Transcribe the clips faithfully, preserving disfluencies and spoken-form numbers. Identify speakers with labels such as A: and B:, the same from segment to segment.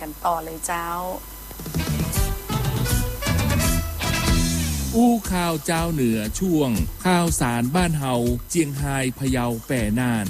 A: กันต่อเลยเจ้า
B: อู้ข่าวเจ้าเหนือช่วงข่าวสารบ้านเฮาเจียงไฮ้พะเยาแป่น่าน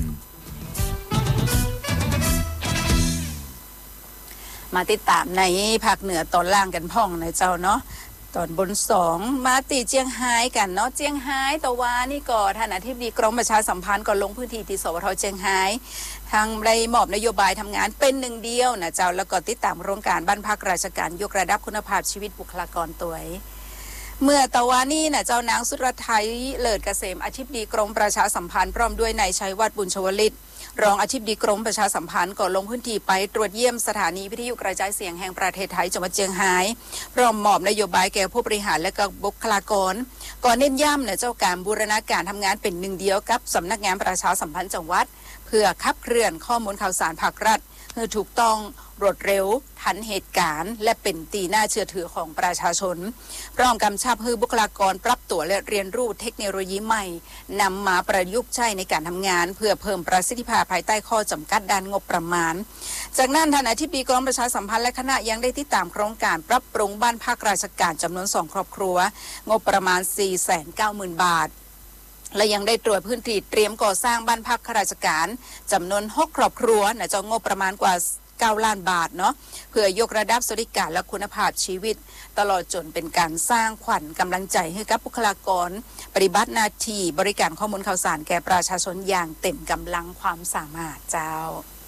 A: มาติดตามในภาคเหนือตอนล่างกันพ่องนะเจ้าเนาะตอนบนสองมาตีเจียงไฮ้กันเนาะเจียงไฮ้ตะวานี่ก็ท่านอธิบดีกรมประชาสัมพันธ์ก็ลงพื้นที่ที่สวทเจียงไฮ้ทางได้มอบนโยบายทำงานเป็นหนึ่งเดียวนะเจ้าแล้วก็ติดตามโครงการบ้านพักราชการยกระดับคุณภาพชีวิตบุคลากรตัวเมื่อตะวานี่นะเจ้านางสุรไทยเลิศเกษมอธิบดีกรมประชาสัมพันธ์พร้อมด้วยนายชัยวัฒน์บุญชวลิตรองอธิบดีกรมประชาสัมพันธ์ก็ลงพื้นที่ไปตรวจเยี่ยมสถานีวิทยุกระจายเสียงแห่งประเทศไทยจังหวัดเชียงรายพร้อมมอบนโยบายแก่ผู้บริหารและก็บุคลากรก่อนเน้นย้ำนะเจ้าการบูรณาการทำงานเป็นหนึ่งเดียวกับสำนักงานประชาสัมพันธ์จังหวัดเพื่อขับเคลื่อนข้อมูลข่าวสารภาครัฐให้ถูกต้องรวดเร็วทันเหตุการณ์และเป็นตีน่าเชื่อถือของประชาชนพร้อมกำชับให้บุคลากรปรับตัวและเรียนรู้เทคโนโลยีใหม่นำมาประยุกต์ใช้ในการทำงานเพื่อเพิ่มประสิทธิภาพภายใต้ข้อจำกัดด้านงบประมาณจากนั้นท่านอธิบดีกรมประชาสัมพันธ์และคณะยังได้ติดตามโครงการปรับปรุงบ้านพักราชการจำนวนสองครอบครัวงบประมาณ สี่แสนเก้าหมื่น บาทและยังได้ตรวจพื้นที่เตรียมก่อสร้างบ้านพักข้าราชการจำนวนหกครอบครัวนะจะงบประมาณกว่าเก้าล้านบาทเนาะเพื่อยกระดับสวัสดิการและคุณภาพชีวิตตลอดจนเป็นการสร้างขวัญกำลังใจให้กับบุคลากรปฏิบัติหน้าที่บริการข้อมูลข่าวสารแก่ประชาชนอย่างเต็มกำลังความสามารถเจ้า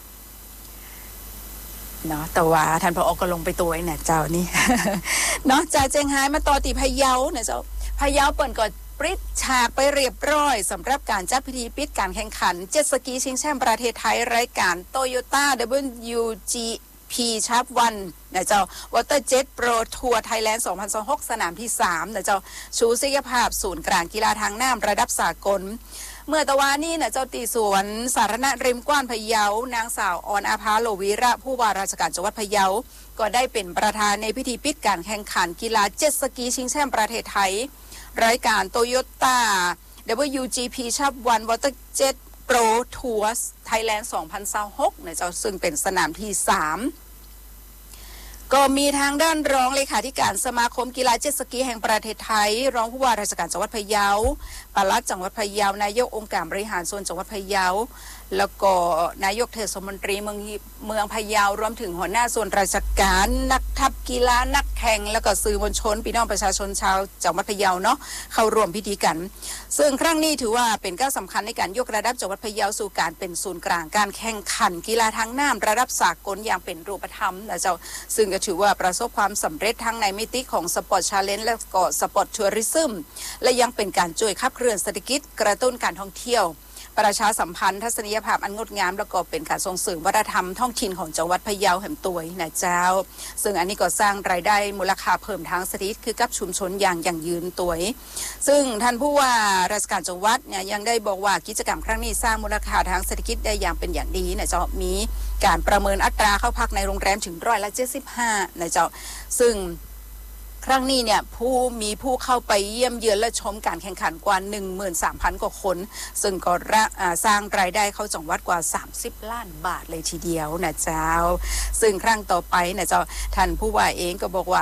A: เนาะแต่ว่าท่านผอ.ก็ลงไปตัวไอ้เนี่ยเจ้านี่ เนาะจากเจียงไฮ้มาต่อที่พะเยาเนี่ยเจ้าพะเยาเปิดก่อนปริดฉากไปเรียบร้อยสำหรับการจัดพิธีปิดการแข่งขันเจ็ตสกีชิงแชมป์ประเทศไทยรายการ Toyota ดับเบิลยู จี พี Chap วันนะเจ้า Water Jet Pro Tour Thailand สองพันยี่สิบหกสนามที่สามนะเจ้าชูศักยภาพศูนย์กลางกีฬาทางน้ำระดับสากลเมื่อตะวานี่นะเจ้าตีสวนสาธารณะริมกว้านพะเยานางสาวออนอาภาโลวีระผู้ว่าราชการจังหวัดพะเยาก็ได้เป็นประธานในพิธีปิดการแข่งขันกีฬาเจ็ตสกีชิงแชมป์ประเทศไทยรายการ Toyota ดับเบิลยู จี พี Chap วัน Water Jet Pro Tour Thailand สองพันยี่สิบหกนะเจ้าซึ่งเป็นสนามที่สามก็มีทางด้านรองเลขาธิการสมาคมกีฬาเจ็ตสกีแห่งประเทศไทยรองผู้ว่าราชการจังหวัดพะเยาปลัดจังหวัดพะเยานายกองค์การบริหารส่วนจังหวัดพะเยาแล้วก็นายกเทศมนตรีเมืองเมืองพะเยารวมถึงหัวหน้าส่วนราชการนักทัพกีฬานักแข่งแล้วก็สื่อมวลชนพี่น้องประชาชนชาวจังหวัดพะเยาเนาะเข้าร่วมพิธีกันซึ่งครั้งนี้ถือว่าเป็นก้าวสำคัญในการยกระดับจังหวัดพะเยาสู่การเป็นศูนย์กลางการแข่งขันกีฬาทางน้ำระดับสากลอย่างเป็นรูปธรรมนะเจ้าซึ่งก็ถือว่าประสบความสำเร็จทั้งในมิติของสปอร์ตชาเลนจ์และก็สปอร์ตทัวริซึมและยังเป็นการช่วยขับเคลื่อนเศรษฐกิจกระตุ้นการท่องเที่ยวประชาสัมพันธ์ทัศนียภาพอันงดงามแล้วก็เป็นการส่งเสริมวัฒนธรรมท้องถิ่นของจังหวัดพะเยาแห่งตัวนะเจ้าซึ่งอันนี้ก็สร้างรายได้มูลค่าเพิ่มทางเศรษฐกิจคือกับชุมชนอย่างยั่งยืนตัวซึ่งท่านผู้ว่าราชการจังหวัดเนี่ยยังได้บอกว่ากิจกรรมครั้งนี้สร้างมูลค่าทางเศรษฐกิจได้อย่างเป็นอย่างดีนะเจ้ามีการประเมินอัตราเข้าพักในโรงแรมถึงร้อยละเจ็ดสิบห้านะเจ้าซึ่งครั้งนี้เนี่ยผู้มีผู้เข้าไปเยี่ยมเยือนและชมการแข่งขันกว่า หนึ่งหมื่นสามพัน กว่าคนซึ่งก็สร้างรายได้เข้าจังหวัดกว่าสามสิบล้านบาทเลยทีเดียวนะเจ้าซึ่งครั้งต่อไปนะเจ้าท่านผู้ว่าเองก็บอกว่า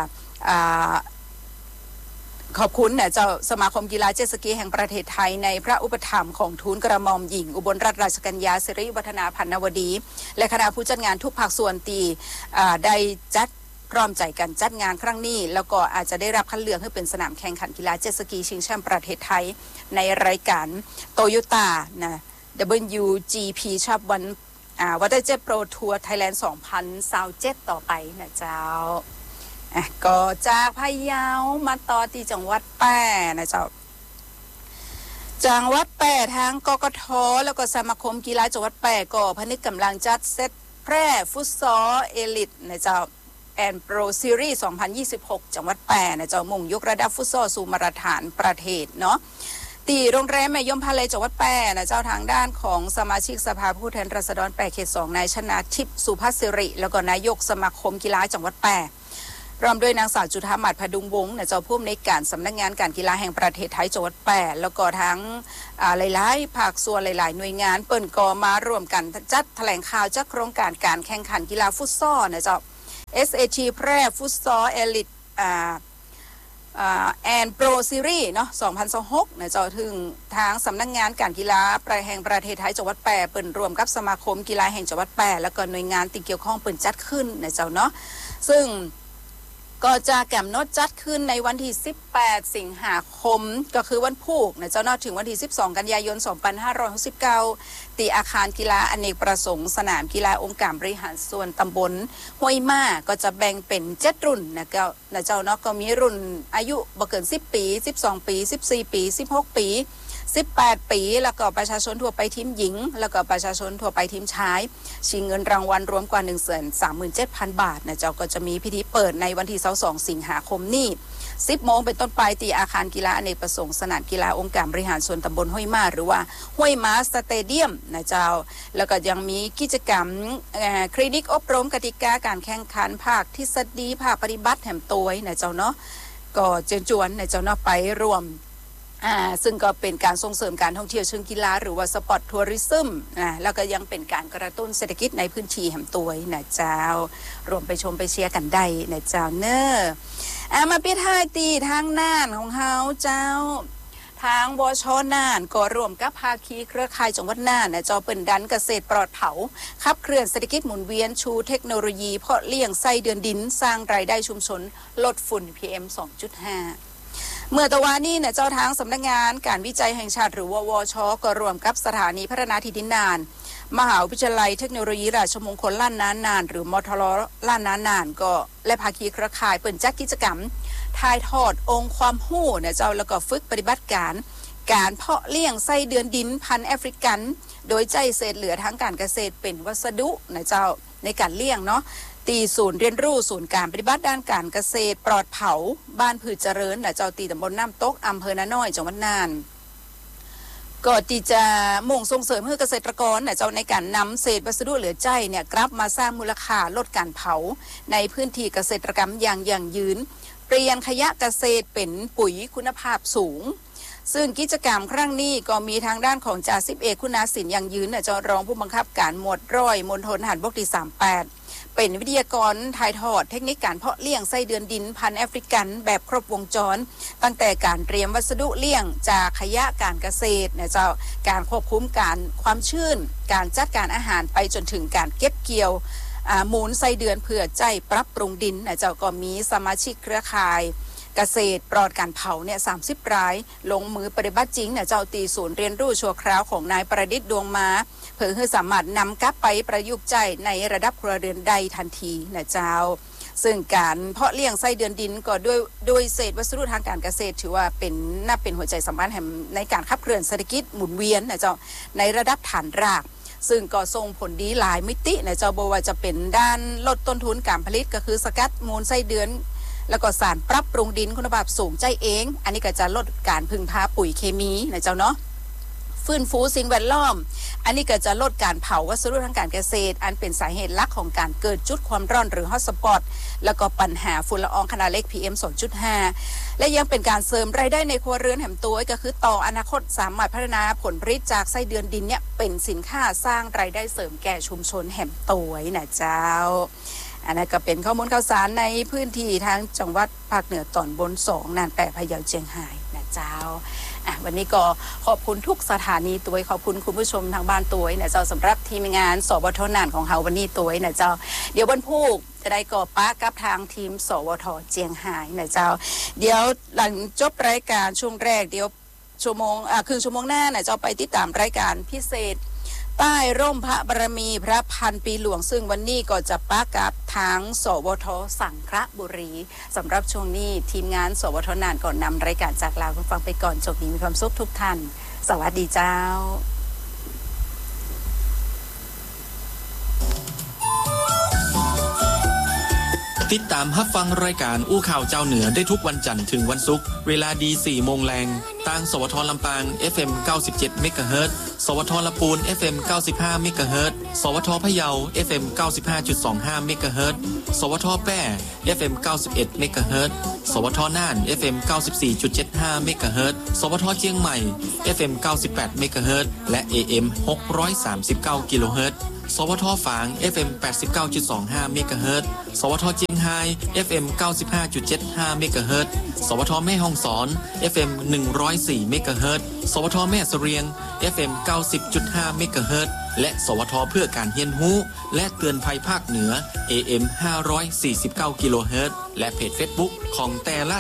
A: ขอบคุณนะเจ้าสมาคมกีฬาเจ็ตสกีแห่งประเทศไทยในพระอุปถัมภ์ของทูลกระหม่อมหญิงอุบลรัตนราชกัญญาสิริวัฒนาพันนวดีและคณะผู้จัดงานทุกภาคส่วนตีได้จัดพร้อมใจกันจัดงานครั้งนี้แล้วก็อาจจะได้รับคัดเลือกให้เป็นสนามแข่งขันกีฬาเจ็ตสกีชิงแชมป์ประเทศไทยในรายการ Toyota นะ ดับเบิลยู จี พี Chap วันอ่า Water Jet Pro Tour Thailand สองพันยี่สิบเจ็ดต่อไปนะเจ้าอ่ะก็จากพะเยามาต่อที่จังหวัดแพร่นะเจ้าจังหวัดแพร่ทางกกทแล้วก็สมาคมกีฬาจังหวัดแพร่ก็พนึกกำลังจัดเซตแพร่ฟุตซอลเอลิทนะเจ้าแอนโปรซีรีส์สองพันยี่สิบหกจังหวัดแพร่นะเจ้ามุ่งยกระดับฟุตซอลสู่มาตรฐานประเทศเนาะตีโรงแรมแม่ยมพาเลจังหวัดแพร่นะเจ้าทางด้านของสมาชิกสภาผู้แทนราษฎรแพร่เขตสองนายชนาทิพย์สุภาสิริแล้วก็นายกสมาคมกีฬาจังหวัดแพร่พร้อมด้วยนางสาวจุฑามาศพดุงวงศ์นะเจ้าผู้อำนวยการสำนักงานการกีฬาแห่งประเทศไทยจังหวัดแพร่แล้วก็ทั้งหลายๆภาคส่วนหลายๆหน่วยงานเปิ้นก็มาร่วมกันจัดแถลงข่าวจัดโครงการการแข่งขันกีฬาฟุตซอลนะเจ้าเอส เอ ที แพร่ฟุตซอลเอลิทอ่าอ่าแอนโปรซีรีส์เนาะสองพันยี่สิบหกนะเจ้าถึงทางสำนักงานการกีฬาประแห่งประเทศไทยจังหวัดแปรเปิ่นรวมกับสมาคมกีฬาแห่งจังหวัดแปรแล้วก็หน่วยงานที่เกี่ยวข้องเปิ่นจัดขึ้นนะเจ้าเนาะซึ่งก็จะกำหนดจัดขึ้นในวันที่สิบแปดสิงหาคมก็คือวันพุธนะเจ้าเนาะถึงวันที่สิบสองกันยายนสองพันห้าร้อยหกสิบเก้าที่อาคารกีฬาอเนกประสงค์สนามกีฬาองค์การบริหารส่วนตำบลห้วยม่าก็จะแบ่งเป็นเจ็ดรุ่นนะเจ้านะเจ้าเนาะก็มีรุ่นอายุบ่เกินสิบปีสิบสองปีสิบสี่ปีสิบหกปีสิบแปดปีแล้วก็ประชาชนทั่วไปทีมหญิงแล้วก็ประชาชนทั่วไปทีมชายชิงเงินรางวัลรวมกว่า หนึ่งแสนสามหมื่นเจ็ดพัน บาทนะเจ้าก็จะมีพิธีเปิดในวันที่ยี่สิบสองสิงหาคมนี้สิบโมงเป็นต้นไปที่อาคารกีฬาอเนกประสงค์สนามกีฬาองค์การบริหารส่วนตำบลห้วยม้าหรือว่าห้วยม้าสเตเดียมนะเจ้าแล้วก็ยังมีกิจกรรมคลินิกอบรมกติกาการแข่งขันภาคทฤษฎีภาคปฏิบัติแถมตัวนะเจ้าเนาะก็เชิญชวนนะเจ้าเนาะไปรวมอ่าซึ่งก็เป็นการส่งเสริมการท่องเที่ยวเชิงกีฬาหรือว่าสปอร์ตทัวริซึมอ่าแล้วก็ยังเป็นการกระตุ้นเศรษฐกิจในพื้นที่แห่งตัวนะเจ้ารวมไปชมไปเชียร์กันได้นะเจ้าเนอะอ่ามาปิดท้ายตีทางน่านของเฮาเจ้าทางวชน่านก็ร่วมกับภาคีเครือข่ายจังหวัดน่านนะเจ้าเปิ่นดันเกษตรปลอดเผาขับเคลื่อนเศรษฐกิจหมุนเวียนชูเทคโนโลยีเพาะเลี้ยงไส้เดือนดินสร้างรายได้ชุมชนลดฝุ่น พี เอ็ม สองจุดห้าเมื่อตะวันนี้เนี่ยเจ้าทางสำนักงานการวิจัยแห่งชาติหรือว่าวช.ก็ร่วมกับสถานีพัฒนาที่ดินน่านมหาวิทยาลัยเทคโนโลยีราชมงคลล้านนาน่านหรือมทรล้านนาน่านก็และภาคีเครือข่ายเปิ่นจัดกิจกรรมถ่ายทอดองค์ความรู้เนี่ยเจ้าแล้วก็ฝึกปฏิบัติการการเพาะเลี้ยงไส้เดือนดินพันธุ์แอฟริกันโดยใจเศษเหลือทางการเกษตรเป็นวัสดุนะเจ้าในการเลี้ยงเนาะตีศูนย์เรียนรู้ศูนย์การปฏิบัติด้านการเกษตรปลอดเผาบ้านผืชเจริญและเจ้าตีตำบลน้ำตกอำเภอนาน้อยจังหวัดน่านก็ที่จะมุ่งส่งเสริมให้เกษตรกรเนี่ยเจ้าในการนำเศษวัสดุเหลือใจเนี่ยกลับมาสร้างมูลค่าลดการเผาในพื้นที่เกษตรกรรมอย่างยั่งยืนเปลี่ยนขยะเกษตรเป็นปุ๋ยคุณภาพสูงซึ่งกิจกรรมครั้งนี้ก็มีทางด้านของจ่าสิบเอกคุณาสินยั่งยืนเนี่ยเจ้ารองผู้บังคับการหมวดร้อยมณฑลทหารบกที่สามสิบแปดเป็นวิทยากรถ่ายทอดเทคนิคการเพาะเลี้ยงไส้เดือนดินพันธุ์แอฟริกันแบบครบวงจรตั้งแต่การเตรียมวัสดุเลี้ยงจากขยะการเกษตรเนี่ยเจ้าการควบคุมการความชื้นการจัดการอาหารไปจนถึงการเก็บเกี่ยวมูลไส้เดือนเพื่อใจปรับปรุงดินเนี่ยเจ้าก็มีสมาชิกเครือข่ายเกษตรปลอดการเผาเนี่ยสามสิบรายลงมือปฏิบัติจริงเนี่ยเจ้าตีศูนย์เรียนรู้ชั่วคราวของนายประดิษฐ์ดวงมาเพื่อให้สามารถนำกลับไปประยุกต์ใช้ในระดับครัวเรือนใดทันทีนะเจ้าซึ่งการเพาะเลี้ยงไส้เดือนดินก็ด้วยโดยเศษวัสดุทางการเกษตรถือว่าเป็นน่าเป็นหัวใจสำคัญแห่งในการขับเคลื่อนเศรษฐกิจหมุนเวียนนะเจ้าในระดับฐานรากซึ่งก็ส่งผลดีหลายมิตินะเจ้าบ่ว่าจะเป็นด้านลดต้นทุนการผลิตก็คือสกัดมูลไส้เดือนแล้วก็สารปรับปรุงดินคุณภาพสูงใจเองอันนี้ก็จะลดการพึ่งพาปุ๋ยเคมีนะเจ้าเนาะฟื้นฟูสิ่งแวดล้อมอันนี้ก็จะลดการเผาวัสดุทางการเกษตรอันเป็นสาเหตุหลักของการเกิดจุดความร้อนหรือฮอตสปอตแล้วก็ปัญหาฝุ่นละอองขนาดเล็ก พี เอ็ม สองจุดห้า และยังเป็นการเสริมรายได้ในครัวเรือนแห่งตัวก็คือต่ออนาคตสามารถพัฒนาผลผลิตจากไส้เดือนดินเนี่ยเป็นสินค้าสร้างรายได้เสริมแก่ชุมชนแห่งตัวนะเจ้าอันนั้นก็เป็นข้อมูลข่าวสารในพื้นที่ทางจังหวัดภาคเหนือตอนบนสองน่านแปะพะเยาเจียงไฮ้นะเจ้าอ่ะวันนี้ก็ขอบคุณทุกสถานีตัวขอบคุณคุณผู้ชมทางบ้านตัวนะเจ้าสำหรับทีมงานสวทน่านของเฮาวันนี้ตัวนะเจ้าเดี๋ยววันพุธจะได้ก่อป้ากับทางทีมสวทเจียงไฮ้นะเจ้าเดี๋ยวหลังจบรายการช่วงแรกเดี๋ยวชั่วโมงอ่ะครึ่งชั่วโมงหน้านะเจ้าไปติดตามรายการพิเศษใต้ร่มพระบารมีพระพันปีหลวงซึ่งวันนี้ก็จะป้ากับทางสวทสังขละบุรีสำหรับช่วงนี้ทีมงานสวทน่านก่อนนำรายการจากลาวคุณฟังไปก่อนจบนี้มีความสุขทุกท่านสวัสดีเจ้า
C: ติดตามรับฟังรายการอู้ข่าวเจ้าเหนือได้ทุกวันจันทร์ถึงวันศุกร์เวลาดี สี่โมงแรงทางสวทลำปาง เอฟ เอ็ม เก้าสิบเจ็ด เมกะเฮิรตซ์ สวทลำพูน เอฟ เอ็ม เก้าสิบห้า เมกะเฮิรตซ์ สวทพะเยา เอฟ เอ็ม เก้าสิบห้าจุดสองห้า เมกะเฮิรตซ์ สวทแพร่ เอฟ เอ็ม เก้าสิบเอ็ด เมกะเฮิรตซ์ สวทน่าน เอฟ เอ็ม เก้าสิบสี่จุดเจ็ดห้า เมกะเฮิรตซ์ สวทเชียงใหม่ เอฟ เอ็ม เก้าสิบแปด เมกะเฮิรตซ์ และ เอ เอ็ม หกร้อยสามสิบเก้า กิโลเฮิรตซ์สวทฝาง เอฟ เอ็ม แปดสิบเก้าจุดสองห้า เมกะเฮิรตซ์ สวทเจียงไฮ้ เอฟ เอ็ม เก้าสิบห้าจุดเจ็ดห้า เมกะเฮิรตซ์ สวทแม่ฮ่องสอน เอฟ เอ็ม หนึ่งร้อยสี่ เมกะเฮิรตซ์ สวทแม่เสรียง เอฟ เอ็ม เก้าสิบจุดห้า เมกะเฮิรตซ์ และสวทเพื่อการเรียนรู้และเตือนภัยภาคเหนือ เอ เอ็ม ห้าร้อยสี่สิบเก้า กิโลเฮิรตซ์ และเพจ Facebook ของแต่ละ